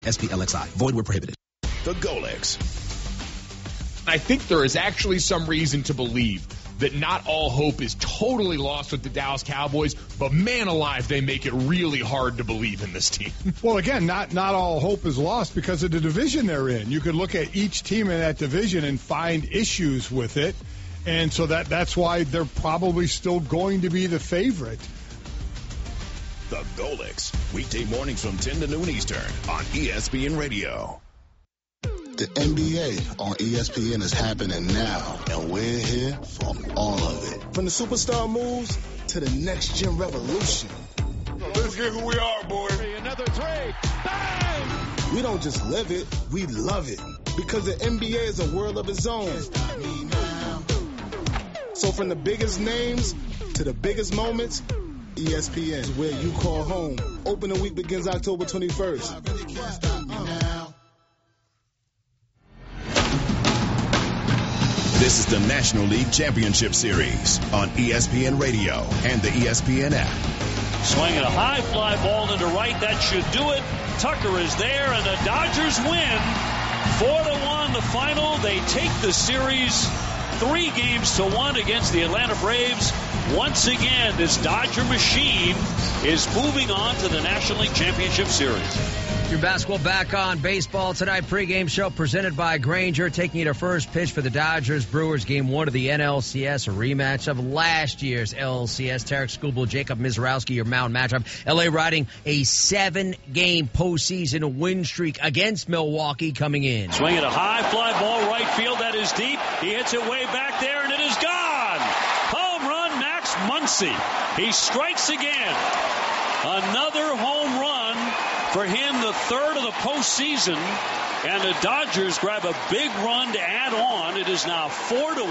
SPLXI. Void where prohibited. The Golics. I think there is actually some reason to believe that not all hope is totally lost with the Dallas Cowboys, but man alive, they make it really hard to believe in this team. Well, again, not all hope is lost because of the division they're in. You could look at each team in that division and find issues with it, and so that's why they're probably still going to be the favorite. The Golics, weekday mornings from 10 to noon Eastern on ESPN Radio. The NBA on ESPN is happening now, and we're here for all of it. From the superstar moves to the next-gen revolution. Let's get who we are, boy. Another three. Bang! We don't just live it, we love it. Because the NBA is a world of its own. So from the biggest names to the biggest moments, ESPN is where you call home. Opening week begins October 21st. This is the National League Championship Series on ESPN Radio and the ESPN app. Swinging a high fly ball into right. That should do it. Tucker is there, and the Dodgers win 4-1 the final. They take the series 3-1 against the Atlanta Braves. Once again, this Dodger machine is moving on to the National League Championship Series. Your basketball back on Baseball Tonight pregame show presented by Grainger, taking you to first pitch for the Dodgers Brewers game 1 of the NLCS, a rematch of last year's LCS. Tarek Skubal, Jacob Mizrowski, your mound matchup. LA riding a 7-game postseason win streak against Milwaukee coming in. Swinging a high fly ball right field, that is deep. He hits it way back there, and it is gone. Home run, Max Muncy. He strikes again. Another home run for him, the third of the postseason, and the Dodgers grab a big run to add on. It is now 4-1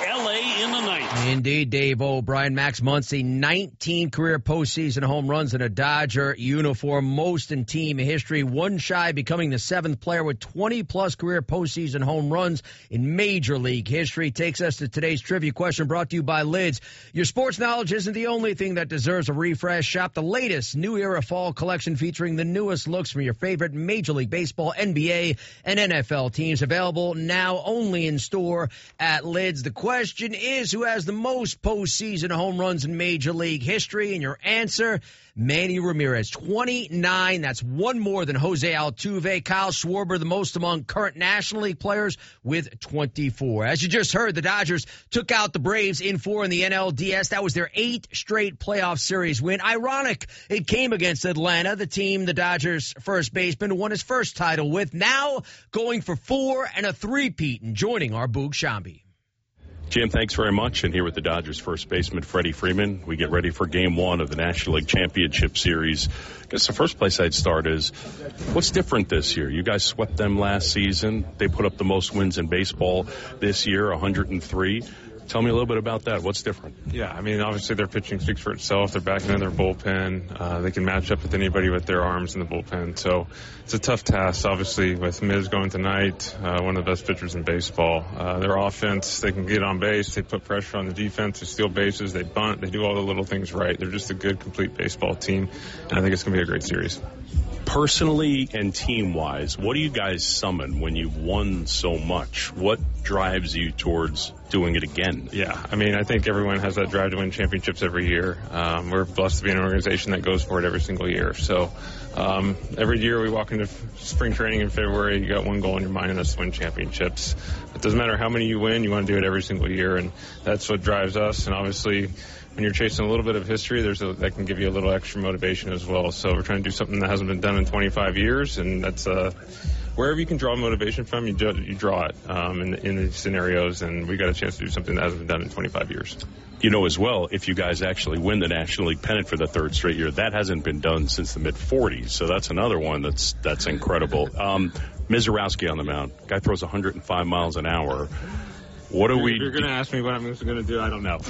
LA in the ninth. Indeed, Dave O'Brien. Max Muncy, 19 career postseason home runs in a Dodger uniform, most in team history. One shy becoming the 7th player with 20-plus career postseason home runs in Major League history. Takes us to today's trivia question brought to you by Lids. Your sports knowledge isn't the only thing that deserves a refresh. Shop the latest New Era Fall collection featuring the newest looks from your favorite Major League Baseball, NBA, and NFL teams, available now only in store at Lids. The question is, who has the most postseason home runs in Major League history? And your answer, Manny Ramirez, 29. That's one more than Jose Altuve. Kyle Schwarber, the most among current National League players, with 24. As you just heard, the Dodgers took out the Braves in 4 in the NLDS. That was their 8th straight playoff series win. Ironic, it came against Atlanta, the team the Dodgers first baseman won his first title with. Now going for 4 and a 3-peat and joining our Boog Shambi. Jim, thanks very much. And here with the Dodgers first baseman, Freddie Freeman, we get ready for Game 1 of the National League Championship Series. I guess the first place I'd start is, what's different this year? You guys swept them last season. They put up the most wins in baseball this year, 103. Tell me a little bit about that. What's different? Yeah, I mean, obviously their pitching speaks for itself. They're backing in their bullpen. They can match up with anybody with their arms in the bullpen. So it's a tough task, obviously, with Miz going tonight, one of the best pitchers in baseball. Their offense, they can get on base. They put pressure on the defense. They steal bases. They bunt. They do all the little things right. They're just a good, complete baseball team, and I think it's going to be a great series. Personally and team-wise, what do you guys summon when you've won so much? What drives you towards doing it again? Yeah, I mean, I think everyone has that drive to win championships every year. We're blessed to be an organization that goes for it every single year. So every year we walk into spring training in February, you got one goal in your mind, and that's to win championships. It doesn't matter how many you win, you want to do it every single year, and that's what drives us. And obviously, when you're chasing a little bit of history, that can give you a little extra motivation as well. So we're trying to do something that hasn't been done in 25 years, and that's wherever you can draw motivation from, you draw it in these scenarios, and we got a chance to do something that hasn't been done in 25 years. You know, as well, if you guys actually win the National League pennant for the 3rd straight year, that hasn't been done since the mid-'40s, so that's another one that's incredible. Mizrowski on the mound. Guy throws 105 miles an hour. What are we? You're going to ask me what I'm going to do. I don't know.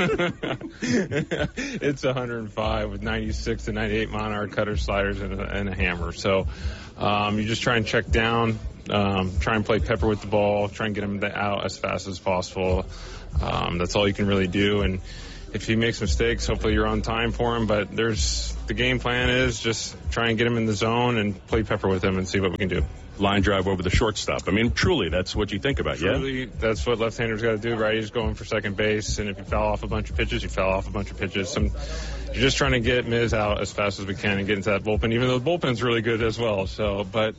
It's 105 with 96 to 98 mile-an-hour cutter sliders and a hammer. So you just try and check down, try and play pepper with the ball, try and get him out as fast as possible. That's all you can really do. And if he makes mistakes, hopefully you're on time for him. But the game plan is just try and get him in the zone and play pepper with him and see what we can do. Line drive over the shortstop. I mean, truly, that's what you think about, truly, that's what left-handers got to do, right? He's going for second base, and if you foul off a bunch of pitches, you foul off a bunch of pitches. You're just trying to get Miz out as fast as we can and get into that bullpen, even though the bullpen's really good as well. So, but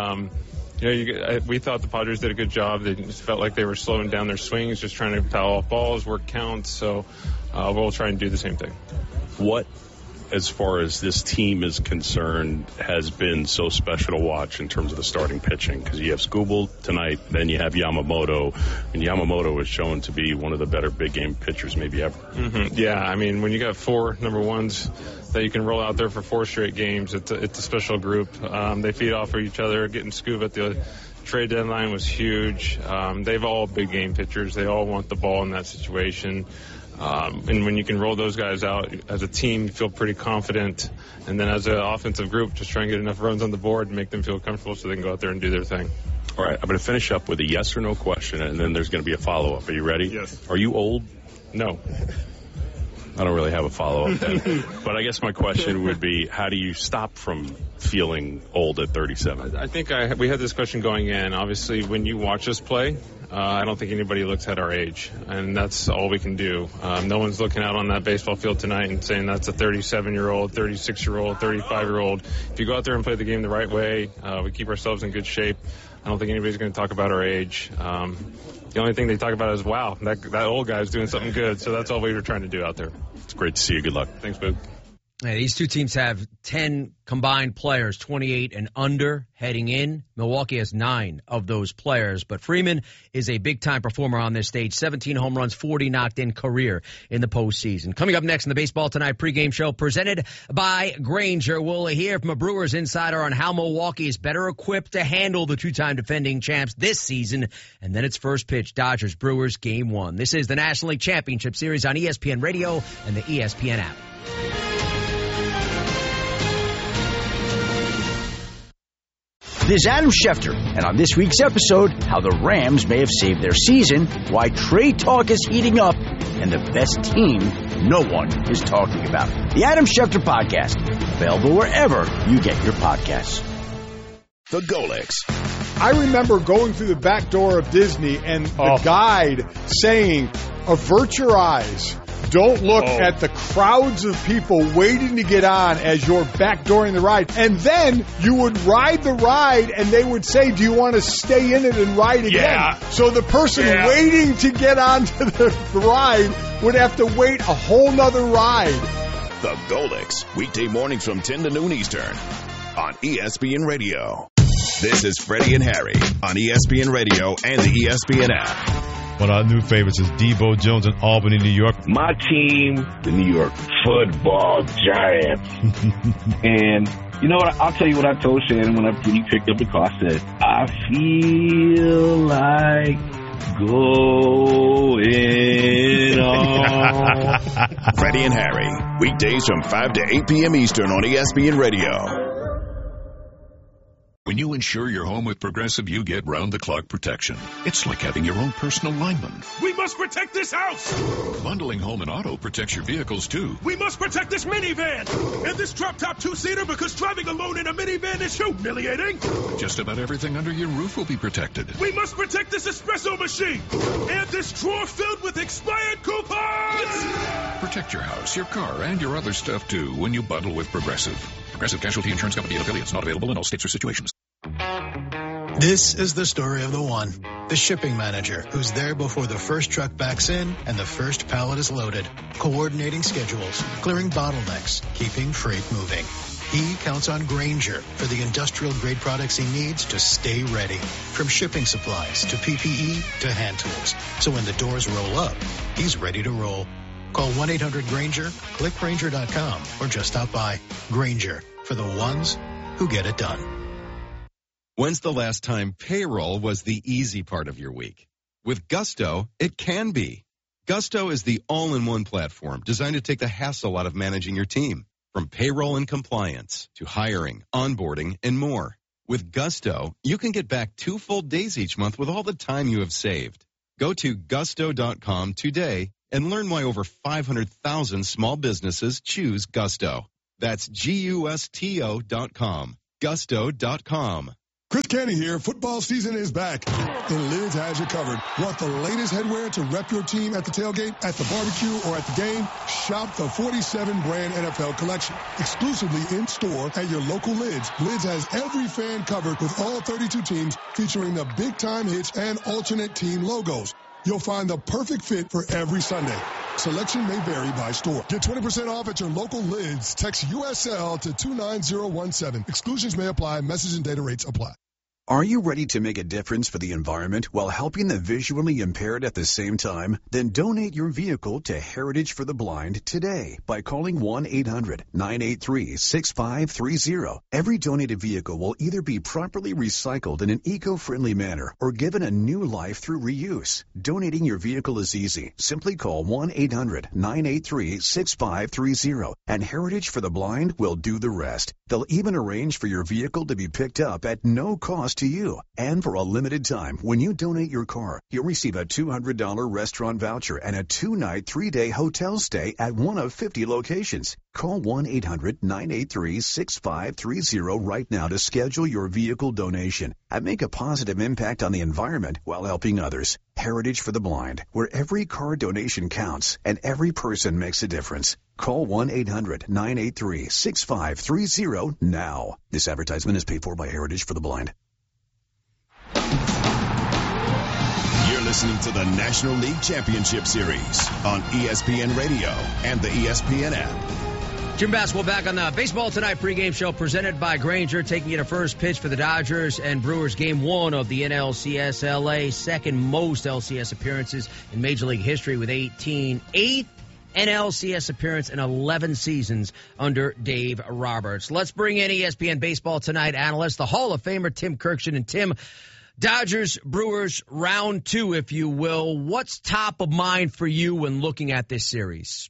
we thought the Padres did a good job. They just felt like they were slowing down their swings, just trying to foul off balls, work counts. So we'll try and do the same thing. What, as far as this team is concerned, has been so special to watch in terms of the starting pitching? Because you have Skubal tonight, then you have Yamamoto, and Yamamoto is shown to be one of the better big game pitchers maybe ever. Mm-hmm. Yeah, I mean, when you got 4 number ones that you can roll out there for 4 straight games, it's a special group. They feed off of each other. Getting Scoob at the trade deadline was huge. They've all big game pitchers. They all want the ball in that situation. And when you can roll those guys out as a team, you feel pretty confident. And then as an offensive group, just try and get enough runs on the board and make them feel comfortable so they can go out there and do their thing. All right, I'm going to finish up with a yes or no question, and then there's going to be a follow-up. Are you ready? Yes. Are you old? No. I don't really have a follow-up then. But I guess my question would be, how do you stop from feeling old at 37? I think we had this question going in. Obviously, when you watch us play, I don't think anybody looks at our age, and that's all we can do. No one's looking out on that baseball field tonight and saying that's a 37-year-old, 36-year-old, 35-year-old. If you go out there and play the game the right way, we keep ourselves in good shape. I don't think anybody's going to talk about our age. The only thing they talk about is, wow, that old guy's doing something good. So that's all we were trying to do out there. It's great to see you. Good luck. Thanks, Boog. Yeah, these two teams have 10 combined players, 28 and under, heading in. Milwaukee has 9 of those players, but Freeman is a big-time performer on this stage. 17 home runs, 40 knocked-in career in the postseason. Coming up next in the Baseball Tonight pregame show, presented by Grainger, we'll hear from a Brewers insider on how Milwaukee is better equipped to handle the 2-time defending champs this season. And then it's first pitch, Dodgers-Brewers Game 1. This is the National League Championship Series on ESPN Radio and the ESPN app. This is Adam Schefter, and on this week's episode, how the Rams may have saved their season, why trade talk is heating up, and the best team no one is talking about. The Adam Schefter Podcast, available wherever you get your podcasts. The Golix. I remember going through the back door of Disney and the guide saying, avert your eyes. Don't look at the crowds of people waiting to get on as you're backdooring the ride. And then you would ride the ride, and they would say, do you want to stay in it and ride again? Yeah. So the person waiting to get onto the ride would have to wait a whole nother ride. The Golix, weekday mornings from 10 to noon Eastern on ESPN Radio. This is Freddie and Harry on ESPN Radio and the ESPN app. One of our new favorites is Debo Jones in Albany, New York. My team, the New York Football Giants. And you know what? I'll tell you what I told Shannon when he picked up the car. I said, I feel like going on. Freddie and Harry, weekdays from 5 to 8 p.m. Eastern on ESPN Radio. When you insure your home with Progressive, you get round-the-clock protection. It's like having your own personal lineman. We must protect this house! Bundling home and auto protects your vehicles, too. We must protect this minivan! And this drop-top two-seater, because driving alone in a minivan is humiliating! Just about everything under your roof will be protected. We must protect this espresso machine! And this drawer filled with expired coupons! Protect your house, your car, and your other stuff, too, when you bundle with Progressive. Progressive Casualty Insurance Company and affiliates. Not available in all states or situations. This is the story of the one, the shipping manager, who's there before the first truck backs in and the first pallet is loaded, coordinating schedules, clearing bottlenecks, keeping freight moving. He counts on Grainger for the industrial-grade products he needs to stay ready, from shipping supplies to PPE to hand tools. So when the doors roll up, he's ready to roll. Call 1-800-GRAINGER, click Grainger.com, or just stop by. Grainger, for the ones who get it done. When's the last time payroll was the easy part of your week? With Gusto, it can be. Gusto is the all-in-one platform designed to take the hassle out of managing your team, from payroll and compliance to hiring, onboarding, and more. With Gusto, you can get back 2 full days each month with all the time you have saved. Go to gusto.com today and learn why over 500,000 small businesses choose Gusto. That's GUSTO.com. Gusto.com. Chris Canty here. Football season is back, and Lids has you covered. Want the latest headwear to rep your team at the tailgate, at the barbecue, or at the game? Shop the 47-brand NFL collection. Exclusively in-store at your local Lids. Lids has every fan covered with all 32 teams, featuring the big-time hits and alternate team logos. You'll find the perfect fit for every Sunday. Selection may vary by store. Get 20% off at your local Lids. Text USL to 29017. Exclusions may apply. Message and data rates apply. Are you ready to make a difference for the environment while helping the visually impaired at the same time? Then donate your vehicle to Heritage for the Blind today by calling 1-800-983-6530. Every donated vehicle will either be properly recycled in an eco-friendly manner or given a new life through reuse. Donating your vehicle is easy. Simply call 1-800-983-6530 and Heritage for the Blind will do the rest. They'll even arrange for your vehicle to be picked up at no cost to you. And for a limited time, when you donate your car, you'll receive a $200 restaurant voucher and a 2-night, 3-day hotel stay at one of 50 locations. Call 1-800-983-6530 right now to schedule your vehicle donation and make a positive impact on the environment while helping others. Heritage for the Blind, where every car donation counts and every person makes a difference. Call 1-800-983-6530 now. This advertisement is paid for by Heritage for the Blind. You're listening to the National League Championship Series on ESPN Radio and the ESPN app. Jim Basketball back on the Baseball Tonight pregame show presented by Grainger, taking you to first pitch for the Dodgers and Brewers game 1 of the NLCS LA, second most LCS appearances in Major League history with 18. 8th NLCS appearance in 11 seasons under Dave Roberts. Let's bring in ESPN Baseball Tonight analyst, the Hall of Famer Tim Kurkjian. And Tim, Dodgers, Brewers, round 2, if you will. What's top of mind for you when looking at this series?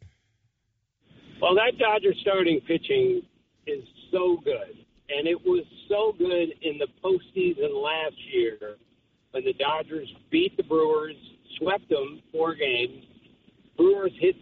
Well, that Dodgers starting pitching is so good. And it was so good in the postseason last year when the Dodgers beat the Brewers, swept them 4 games. Brewers hit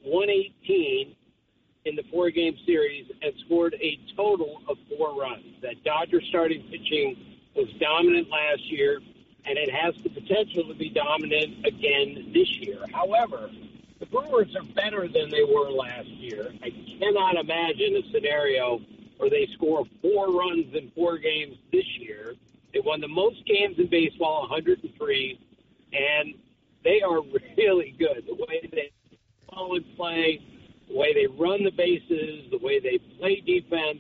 118 in the 4-game series and scored a total of 4 runs. That Dodgers starting pitching was dominant last year, and it has the potential to be dominant again this year. However, the Brewers are better than they were last year. I cannot imagine a scenario where they score 4 runs in 4 games this year. They won the most games in baseball, 103, and they are really good. The way they solid play, the way they run the bases, the way they play defense.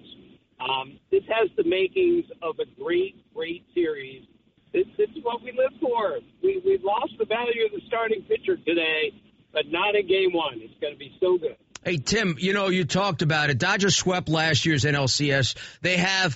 This has the makings of a great, great series. This is what we live for. We've lost the value of the starting pitcher today, but not in game 1. It's going to be so good. Hey, Tim, you talked about it. Dodgers swept last year's NLCS. They have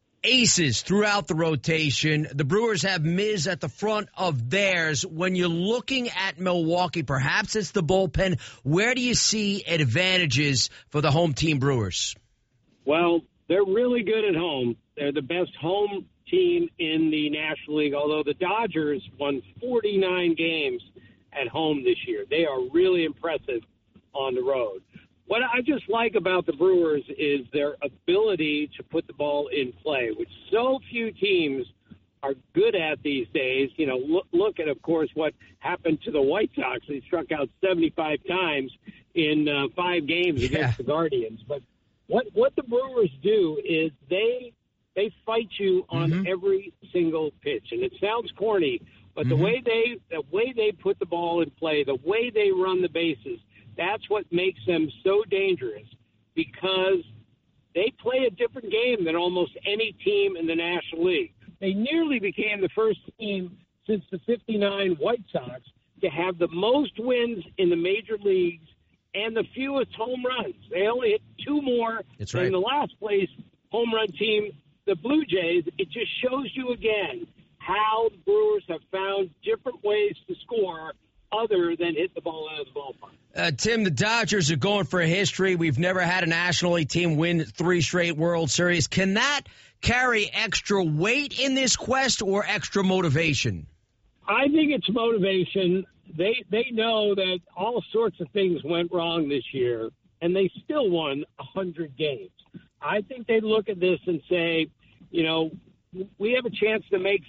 aces throughout the rotation. The Brewers have Miz at the front of theirs. When you're looking at Milwaukee, perhaps it's the bullpen. Where do you see advantages for the home team Brewers? Well, they're really good at home. They're the best home team in the National League, although the Dodgers won 49 games at home this year. They are really impressive on the road. What I just like about the Brewers is their ability to put the ball in play, which so few teams are good at these days. Look at, of course, what happened to the White Sox. They struck out 75 times in 5 games against the Guardians. But what the Brewers do is they fight you on every single pitch. And it sounds corny, but the way they put the ball in play, the way they run the bases, that's what makes them so dangerous, because they play a different game than almost any team in the National League. They nearly became the first team since the 59 White Sox to have the most wins in the major leagues and the fewest home runs. They only hit 2 more than the last place home run team, the Blue Jays. It just shows you again how the Brewers have found different ways to score other than hit the ball out of the ballpark. Tim, the Dodgers are going for a history. We've never had a National League team win 3 straight World Series. Can that carry extra weight in this quest or extra motivation? I think it's motivation. they know that all sorts of things went wrong this year, and they still won 100 games. I think they look at this and say, you know, we have a chance to make